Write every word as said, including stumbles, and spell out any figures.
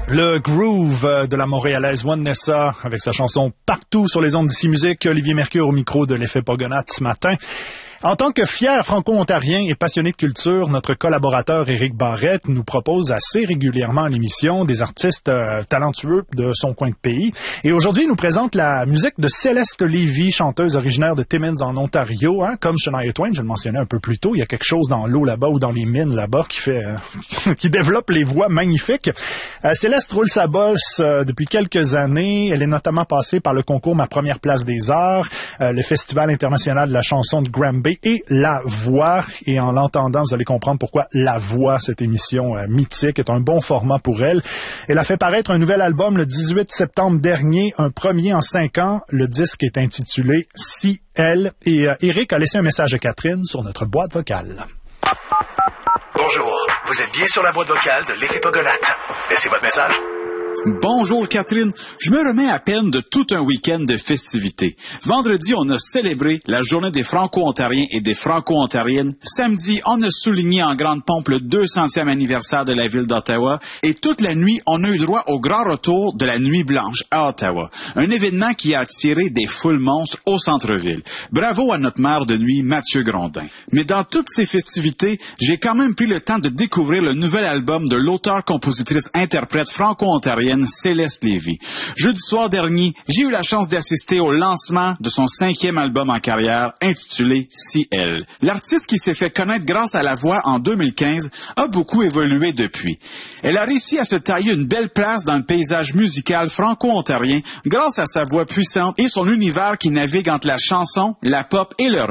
Le groove de la Montréalaise Vanessa avec sa chanson Partout sur les ondes d'ici musique. Olivier Mercure au micro de l'effet Pogonath ce matin. En tant que fier franco-ontarien et passionné de culture, notre collaborateur Éric Barrette nous propose assez régulièrement à l'émission des artistes euh, talentueux de son coin de pays. Et aujourd'hui, il nous présente la musique de Céleste Lévy, chanteuse originaire de Timmins en Ontario. Hein, comme Shania Twain, je le mentionnais un peu plus tôt, il y a quelque chose dans l'eau là-bas ou dans les mines là-bas qui fait, euh, qui développe les voix magnifiques. Euh, Céleste roule sa bosse euh, depuis quelques années. Elle est notamment passée par le concours Ma Première Place des Arts, euh, le Festival international de la chanson de Granby et La Voix. Et en l'entendant, vous allez comprendre pourquoi La Voix, cette émission euh, mythique, est un bon format pour elle. Elle a fait paraître un nouvel album le dix-huit septembre dernier, un premier en cinq ans. Le disque est intitulé Si Elle. Et euh, Éric a laissé un message à Catherine sur notre boîte vocale. Bonjour, vous êtes bien sur la boîte vocale de l'effet Pogonath. Laissez votre message. Bonjour Catherine, je me remets à peine de tout un week-end de festivités. Vendredi, on a célébré la journée des Franco-Ontariens et des Franco-Ontariennes. Samedi, on a souligné en grande pompe le deux centième anniversaire de la ville d'Ottawa. Et toute la nuit, on a eu droit au grand retour de la Nuit Blanche à Ottawa. Un événement qui a attiré des foules monstres au centre-ville. Bravo à notre maire de nuit, Mathieu Grondin. Mais dans toutes ces festivités, j'ai quand même pris le temps de découvrir le nouvel album de l'auteur-compositrice-interprète franco-ontarienne Céleste Lévy. Jeudi soir dernier, j'ai eu la chance d'assister au lancement de son cinquième album en carrière, intitulé Si Elle. L'artiste qui s'est fait connaître grâce à la voix en deux mille quinze a beaucoup évolué depuis. Elle a réussi à se tailler une belle place dans le paysage musical franco-ontarien grâce à sa voix puissante et son univers qui navigue entre la chanson, la pop et le rock.